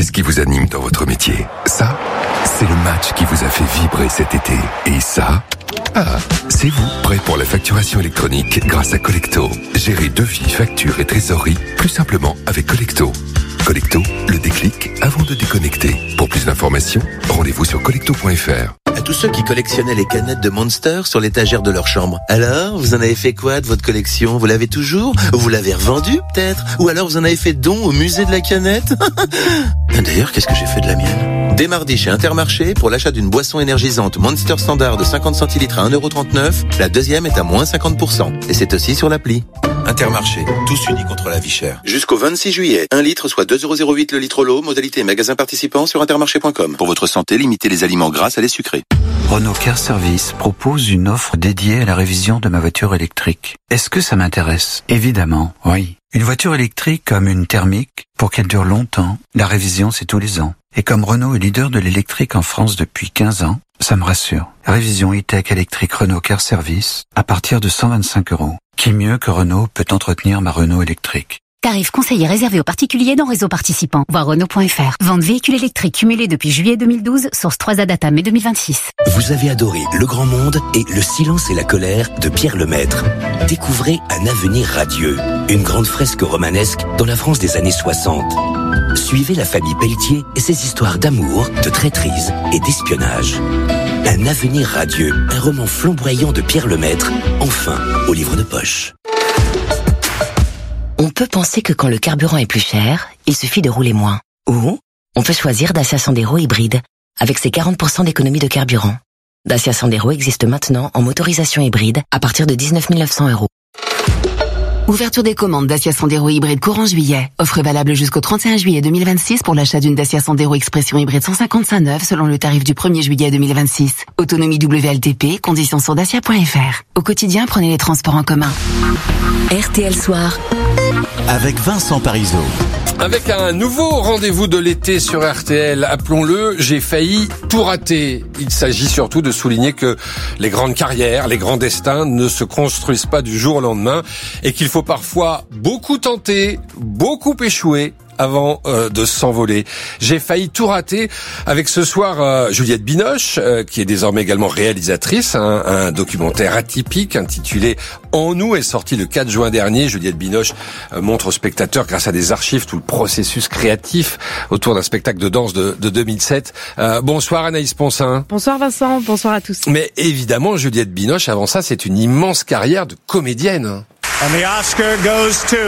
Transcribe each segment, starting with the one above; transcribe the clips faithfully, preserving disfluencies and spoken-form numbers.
Qu'est-ce qui vous anime dans votre métier? Ça, c'est le match qui vous a fait vibrer cet été. Et ça, ah, c'est vous, prêt pour la facturation électronique grâce à Collecto. Gérez devis, factures et trésorerie plus simplement avec Collecto. Collecto, le déclic avant de déconnecter. Pour plus d'informations, rendez-vous sur collecto point f r. À tous ceux qui collectionnaient les canettes de Monster sur l'étagère de leur chambre. Alors, vous en avez fait quoi de votre collection? Vous l'avez toujours? Vous l'avez revendue, peut-être? Ou alors vous en avez fait don au musée de la canette? D'ailleurs, qu'est-ce que j'ai fait de la mienne? Dès mardi chez Intermarché, pour l'achat d'une boisson énergisante Monster Standard de cinquante centilitres à un euro trente-neuf, la deuxième est à moins cinquante pour cent. Et c'est aussi sur l'appli. Intermarché, tous unis contre la vie chère. Jusqu'au vingt-six juillet, un litre soit deux euros zéro huit le litre l'eau, modalité magasin participant sur intermarché point com. Pour votre santé, limitez les aliments gras à les sucrés. Renault Car Service propose une offre dédiée à la révision de ma voiture électrique. Est-ce que ça m'intéresse? Évidemment, oui. Une voiture électrique comme une thermique, pour qu'elle dure longtemps, la révision c'est tous les ans. Et comme Renault est leader de l'électrique en France depuis quinze ans, ça me rassure. Révision e-tech électrique Renault Car Service à partir de cent vingt-cinq euros. Qui mieux que Renault peut entretenir ma Renault électrique? Tarif conseillé réservé aux particuliers dans réseau participant. Voir Renault point f r. Vente véhicule électrique cumulé depuis juillet deux mille douze, source trois A Data mai deux mille vingt-six. Vous avez adoré Le Grand Monde et Le Silence et la Colère de Pierre Lemaître. Découvrez Un avenir radieux, une grande fresque romanesque dans la France des années soixante. Suivez la famille Pelletier et ses histoires d'amour, de traîtrise et d'espionnage. Un avenir radieux, un roman flamboyant de Pierre Lemaître, enfin au livre de poche. On peut penser que quand le carburant est plus cher, il suffit de rouler moins. Ou on peut choisir Dacia Sandero hybride, avec ses quarante pour cent d'économie de carburant. Dacia Sandero existe maintenant en motorisation hybride à partir de dix-neuf mille neuf cents euros. Ouverture des commandes Dacia Sandero hybride courant juillet. Offre valable jusqu'au trente et un juillet deux mille vingt-six pour l'achat d'une Dacia Sandero Expression hybride cent cinquante-cinq neuve selon le tarif du premier juillet deux mille vingt-six. Autonomie W L T P, conditions sur dacia point f r. Au quotidien, prenez les transports en commun. R T L Soir. Avec Vincent Parisot. Avec un nouveau rendez-vous de l'été sur R T L, appelons-le, j'ai failli tout rater. Il s'agit surtout de souligner que les grandes carrières, les grands destins ne se construisent pas du jour au lendemain et qu'il faut parfois beaucoup tenter, beaucoup échouer avant euh, de s'envoler. J'ai failli tout rater avec ce soir euh, Juliette Binoche, euh, qui est désormais également réalisatrice. Hein, un documentaire atypique intitulé « En nous » est sorti le quatre juin dernier. Juliette Binoche euh, montre aux spectateurs, grâce à des archives, tout le processus créatif autour d'un spectacle de danse de, de deux mille sept. Euh, bonsoir Anaïs Poncin. Bonsoir Vincent, bonsoir à tous. Mais évidemment, Juliette Binoche, avant ça, c'est une immense carrière de comédienne. And the Oscar goes to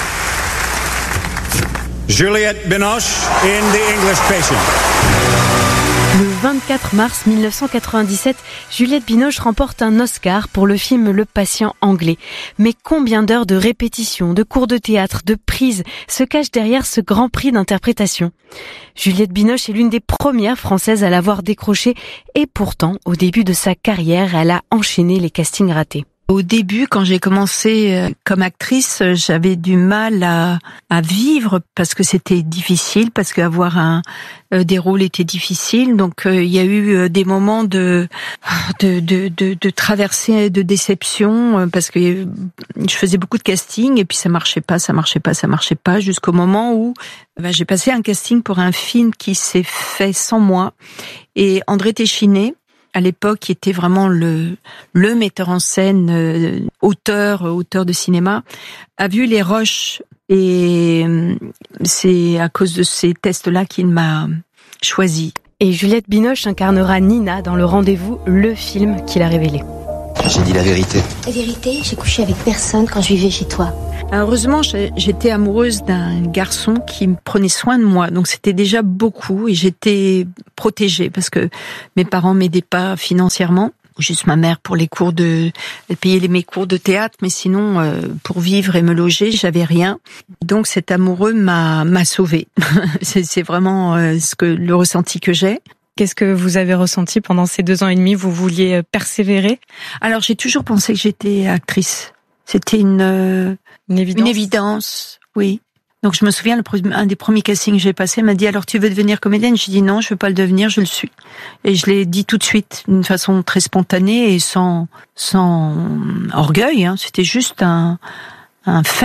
Juliette Binoche in The English Patient. Le vingt-quatre mars mille neuf cent quatre-vingt-dix-sept, Juliette Binoche remporte un Oscar pour le film Le Patient anglais. Mais combien d'heures de répétition, de cours de théâtre, de prises se cachent derrière ce grand prix d'interprétation? Juliette Binoche est l'une des premières françaises à l'avoir décroché et pourtant, au début de sa carrière, elle a enchaîné les castings ratés. Au début, quand j'ai commencé comme actrice, j'avais du mal à, à vivre parce que c'était difficile, parce qu'avoir un des rôles était difficile. Donc il y a eu des moments de de de de, de traversée, de déception, parce que je faisais beaucoup de casting et puis ça marchait pas, ça marchait pas, ça marchait pas, jusqu'au moment où ben, j'ai passé un casting pour un film qui s'est fait sans moi, et André Téchiné, à l'époque, qui était vraiment le le metteur en scène, euh, auteur auteur de cinéma, a vu Les Roches, et c'est à cause de ces tests-là qu'il m'a choisi. Et Juliette Binoche incarnera Nina dans Le Rendez-vous, le film qu'il a révélé. J'ai dit la vérité. La vérité, j'ai couché avec personne quand je vivais chez toi. Heureusement, j'étais amoureuse d'un garçon qui me prenait soin de moi, donc c'était déjà beaucoup, et j'étais protégée parce que mes parents m'aidaient pas financièrement. Juste ma mère pour les cours de, elle payait mes cours de théâtre, mais sinon euh, pour vivre et me loger, j'avais rien. Donc cet amoureux m'a m'a sauvée. c'est, c'est vraiment euh, ce que le ressenti que j'ai. Qu'est-ce que vous avez ressenti pendant ces deux ans et demi? Vous vouliez persévérer? Alors j'ai toujours pensé que j'étais actrice. C'était une euh, une évidence. Une évidence, oui. Donc je me souviens, le, un des premiers castings que j'ai passé m'a dit « Alors tu veux devenir comédienne ?» J'ai dit « Non, je veux pas le devenir, je le suis. » Et je l'ai dit tout de suite, d'une façon très spontanée et sans sans orgueil. Hein. C'était juste un un fait.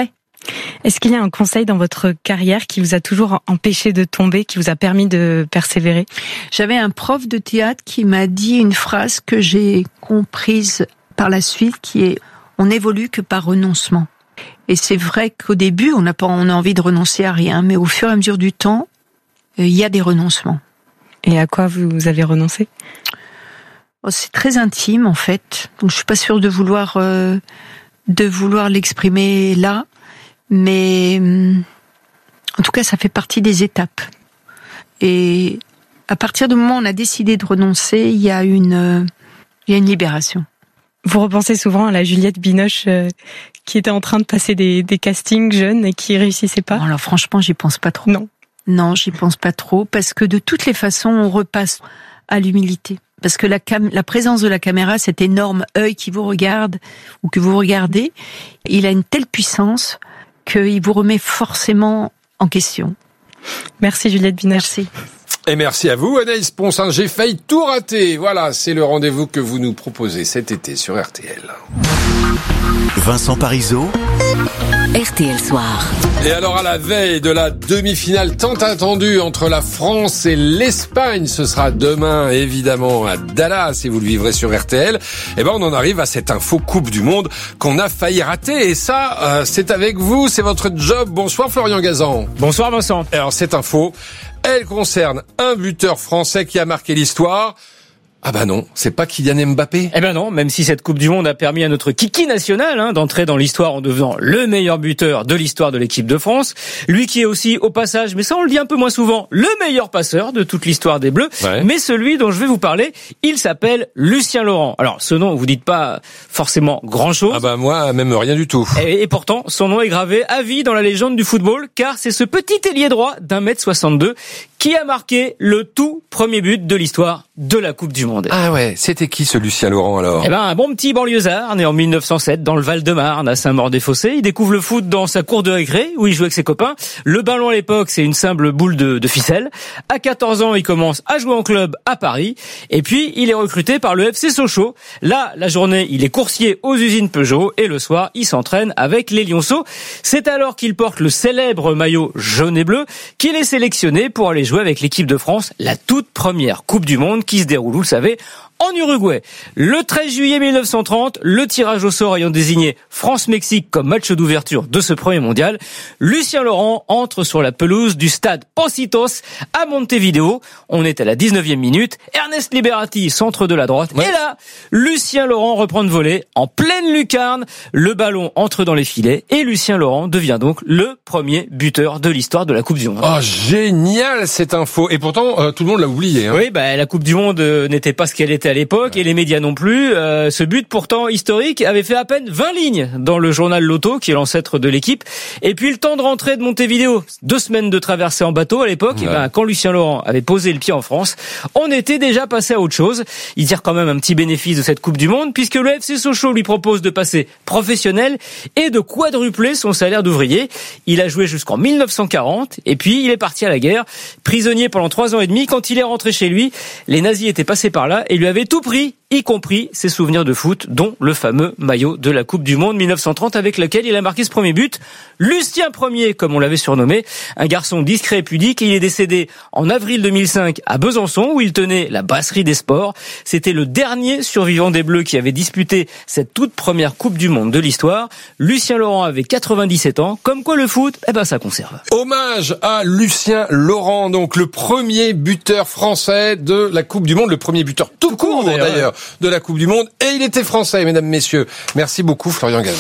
Est-ce qu'il y a un conseil dans votre carrière qui vous a toujours empêché de tomber, qui vous a permis de persévérer ? J'avais un prof de théâtre qui m'a dit une phrase que j'ai comprise par la suite, qui est « on n'évolue que par renoncement ». Et c'est vrai qu'au début, on n'a pas, on a envie de renoncer à rien, mais au fur et à mesure du temps, il y a des renoncements. Et à quoi vous avez renoncé ? Oh, c'est très intime en fait, donc je suis pas sûre de vouloir euh, de vouloir l'exprimer là, mais en tout cas, ça fait partie des étapes. Et à partir du moment où on a décidé de renoncer, il y a une euh, il y a une libération. Vous repensez souvent à la Juliette Binoche euh, qui était en train de passer des, des castings jeunes et qui réussissait pas ? Alors franchement, j'y pense pas trop. Non. Non, j'y pense pas trop, parce que de toutes les façons, on repasse à l'humilité. Parce que la, cam- la présence de la caméra, cet énorme œil qui vous regarde, ou que vous regardez, il a une telle puissance qu'il vous remet forcément en question. Merci Juliette Binoche. Merci. Et merci à vous, Anaïs Ponsin. J'ai failli tout rater. Voilà, c'est le rendez-vous que vous nous proposez cet été sur R T L. Vincent Parisot. R T L Soir. Et alors, à la veille de la demi-finale tant attendue entre la France et l'Espagne, ce sera demain, évidemment, à Dallas, et vous le vivrez sur R T L, eh ben, on en arrive à cette info Coupe du Monde qu'on a failli rater. Et ça, euh, c'est avec vous, c'est votre job. Bonsoir, Florian Gazan. Bonsoir, Vincent. Alors, cette info, elle concerne un buteur français qui a marqué l'histoire. Ah bah non, c'est pas Kylian Mbappé. Eh ben non, même si cette Coupe du Monde a permis à notre kiki national hein, d'entrer dans l'histoire en devenant le meilleur buteur de l'histoire de l'équipe de France, lui qui est aussi au passage, mais ça on le dit un peu moins souvent, le meilleur passeur de toute l'histoire des Bleus, ouais. Mais celui dont je vais vous parler, il s'appelle Lucien Laurent. Alors ce nom, vous dites pas forcément grand-chose. Ah bah moi, même rien du tout. Et, et pourtant, son nom est gravé à vie dans la légende du football, car c'est ce petit ailier droit d'un mètre soixante-deux qui a marqué le tout premier but de l'histoire de la Coupe du Monde. Ah ouais, c'était qui ce Lucien Laurent alors ? Eh ben un bon petit banlieusard, né en mille neuf cent sept dans le Val-de-Marne, à Saint-Maur-des-Fossés. Il découvre le foot dans sa cour de récré où il joue avec ses copains. Le ballon à l'époque, c'est une simple boule de, de ficelle. À quatorze ans, il commence à jouer en club à Paris. Et puis, il est recruté par le F C Sochaux. Là, la journée, il est coursier aux usines Peugeot et le soir, il s'entraîne avec les Lionceaux. C'est alors qu'il porte le célèbre maillot jaune et bleu qu'il est sélectionné pour aller jouer avec l'équipe de France, la toute première Coupe du Monde qui se déroule, vous le savez, en Uruguay. Le treize juillet mille neuf cent trente, le tirage au sort ayant désigné France-Mexique comme match d'ouverture de ce premier mondial, Lucien Laurent entre sur la pelouse du stade Pocitos à Montevideo. On est à la dix-neuvième minute. Ernest Liberati, centre de la droite. Ouais. Et là, Lucien Laurent reprend de voler en pleine lucarne. Le ballon entre dans les filets et Lucien Laurent devient donc le premier buteur de l'histoire de la Coupe du Monde. Oh, génial cette info. Et pourtant, euh, tout le monde l'a oublié. Hein. Oui, bah, la Coupe du Monde euh, n'était pas ce qu'elle était à l'époque, et les médias non plus. Euh, ce but pourtant historique avait fait à peine vingt lignes dans le journal Loto, qui est l'ancêtre de l'équipe. Et puis le temps de rentrer de Montevideo, deux semaines de traversée en bateau à l'époque, ouais. Et ben, quand Lucien Laurent avait posé le pied en France, on était déjà passé à autre chose. Il tire quand même un petit bénéfice de cette Coupe du Monde, puisque le F C Sochaux lui propose de passer professionnel et de quadrupler son salaire d'ouvrier. Il a joué jusqu'en mille neuf cent quarante, et puis il est parti à la guerre, prisonnier pendant trois ans et demi. Quand il est rentré chez lui, les nazis étaient passés par là et lui avaient tout pris, y compris ses souvenirs de foot, dont le fameux maillot de la Coupe du Monde mille neuf cent trente avec lequel il a marqué ce premier but. Lucien Ier, comme on l'avait surnommé, un garçon discret et pudique. Il est décédé en avril deux mille cinq à Besançon, où il tenait la brasserie des sports. C'était le dernier survivant des Bleus qui avait disputé cette toute première Coupe du Monde de l'histoire. Lucien Laurent avait quatre-vingt-dix-sept ans. Comme quoi le foot, eh ben ça conserve. Hommage à Lucien Laurent, donc le premier buteur français de la Coupe du Monde, le premier buteur tout, tout court d'ailleurs, d'ailleurs de la Coupe du Monde, et il était français, mesdames, messieurs. Merci beaucoup, Florian Gazan.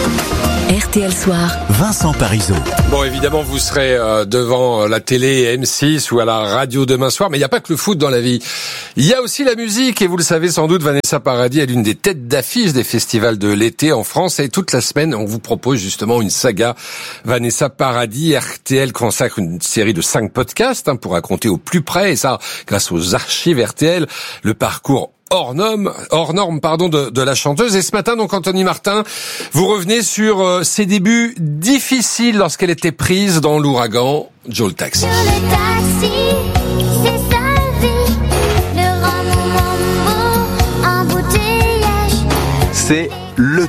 R T L Soir. Vincent Parisot. Bon, évidemment, vous serez euh, devant la télé M six ou à la radio demain soir, mais il n'y a pas que le foot dans la vie. Il y a aussi la musique, et vous le savez sans doute, Vanessa Paradis est l'une des têtes d'affiche des festivals de l'été en France, et toute la semaine, on vous propose justement une saga Vanessa Paradis. R T L consacre une série de cinq podcasts hein, pour raconter au plus près, et ça, grâce aux archives R T L, le parcours hors norme, hors norme, pardon, de, de la chanteuse. Et ce matin, donc, Anthony Martin, vous revenez sur euh, ses débuts difficiles lorsqu'elle était prise dans l'ouragan Joe le Taxi. Joe le taxi, c'est sa vie, le rhum, embouteillage. C'est le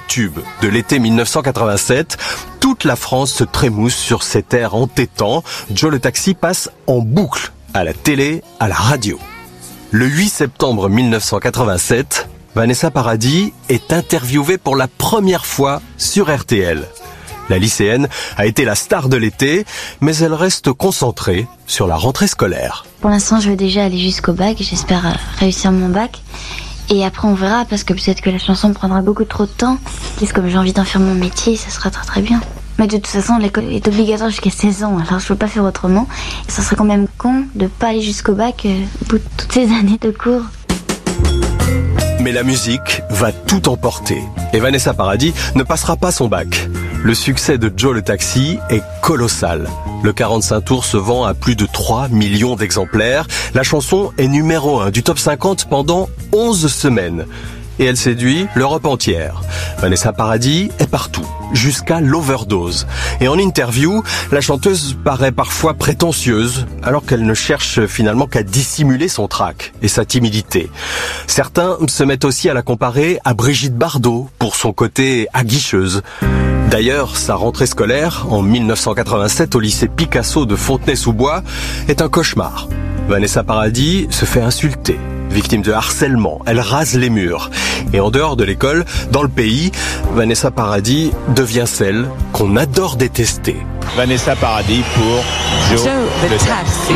tube de l'été mille neuf cent quatre-vingt-sept. Toute la France se trémousse sur cet air entêtant. Joe le taxi passe en boucle à la télé, à la radio. Le huit septembre mille neuf cent quatre-vingt-sept, Vanessa Paradis est interviewée pour la première fois sur R T L. La lycéenne a été la star de l'été, mais elle reste concentrée sur la rentrée scolaire. Pour l'instant, je veux déjà aller jusqu'au bac. J'espère réussir mon bac. Et après, on verra, parce que peut-être que la chanson prendra beaucoup trop de temps. Et comme j'ai envie d'en faire mon métier, ça sera très très bien. Mais de toute façon, l'école est obligatoire jusqu'à seize ans, alors je ne peux pas faire autrement. Et ça serait quand même con de ne pas aller jusqu'au bac euh, au bout de toutes ces années de cours. Mais la musique va tout emporter. Et Vanessa Paradis ne passera pas son bac. Le succès de Joe le taxi est colossal. Le quarante-cinq tours se vend à plus de trois millions d'exemplaires. La chanson est numéro un du top cinquante pendant onze semaines. Et elle séduit l'Europe entière. Vanessa Paradis est partout, jusqu'à l'overdose. Et en interview, la chanteuse paraît parfois prétentieuse, alors qu'elle ne cherche finalement qu'à dissimuler son trac et sa timidité. Certains se mettent aussi à la comparer à Brigitte Bardot pour son côté aguicheuse. D'ailleurs, sa rentrée scolaire, en mille neuf cent quatre-vingt-sept au lycée Picasso de Fontenay-sous-Bois, est un cauchemar. Vanessa Paradis se fait insulter. Victime de harcèlement, elle rase les murs. Et en dehors de l'école, dans le pays, Vanessa Paradis devient celle qu'on adore détester. Vanessa Paradis pour Joe, Joe le taxi. taxi.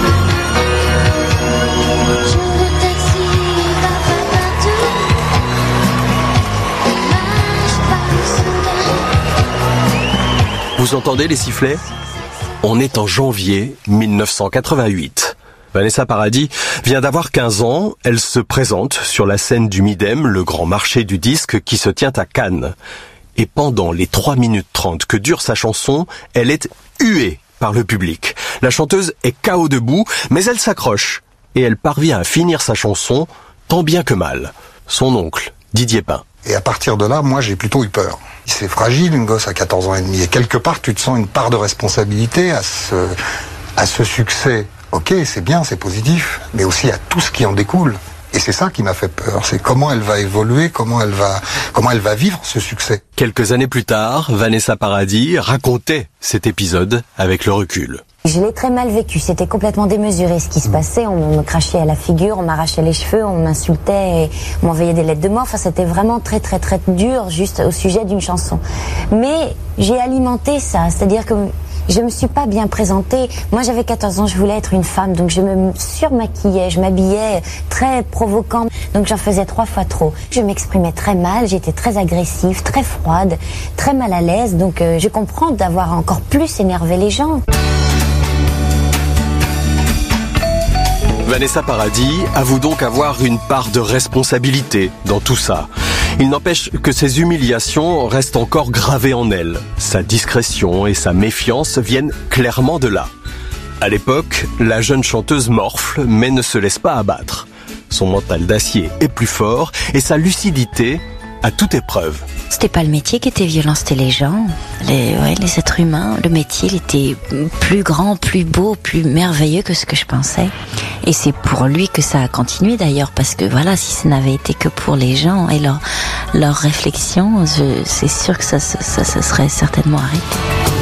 Vous entendez les sifflets ? On est en janvier mille neuf cent quatre-vingt-huit. Vanessa Paradis vient d'avoir quinze ans, elle se présente sur la scène du Midem, le grand marché du disque qui se tient à Cannes. Et pendant les trois minutes trente que dure sa chanson, elle est huée par le public. La chanteuse est K O debout, mais elle s'accroche. Et elle parvient à finir sa chanson, tant bien que mal. Son oncle, Didier Pin. Et à partir de là, moi j'ai plutôt eu peur. C'est fragile, une gosse à quatorze ans et demi. Et quelque part, tu te sens une part de responsabilité à ce, à ce succès. Ok, c'est bien, c'est positif, mais aussi à tout ce qui en découle. Et c'est ça qui m'a fait peur, c'est comment elle va évoluer, comment elle va, comment elle va vivre ce succès. Quelques années plus tard, Vanessa Paradis racontait cet épisode avec le recul. Je l'ai très mal vécu, c'était complètement démesuré ce qui se passait, on me crachait à la figure, on m'arrachait les cheveux, on m'insultait, on m'envoyait des lettres de mort, enfin c'était vraiment très très très dur juste au sujet d'une chanson. Mais j'ai alimenté ça, c'est-à-dire que je me suis pas bien présentée. Moi, j'avais quatorze ans, je voulais être une femme, donc je me surmaquillais, je m'habillais très provocant, donc j'en faisais trois fois trop. Je m'exprimais très mal, j'étais très agressive, très froide, très mal à l'aise, donc euh, je comprends d'avoir encore plus énervé les gens. Vanessa Paradis avoue donc avoir une part de responsabilité dans tout ça. Il n'empêche que ces humiliations restent encore gravées en elle. Sa discrétion et sa méfiance viennent clairement de là. À l'époque, la jeune chanteuse morfle, mais ne se laisse pas abattre. Son mental d'acier est plus fort et sa lucidité à toute épreuve. C'était pas le métier qui était violent, c'était les gens, les, ouais, les êtres humains. Le métier, il était plus grand, plus beau, plus merveilleux que ce que je pensais. Et c'est pour lui que ça a continué d'ailleurs, parce que voilà, si ça n'avait été que pour les gens et leur, leur réflexion, je, c'est sûr que ça, ça, ça, ça serait certainement arrêté.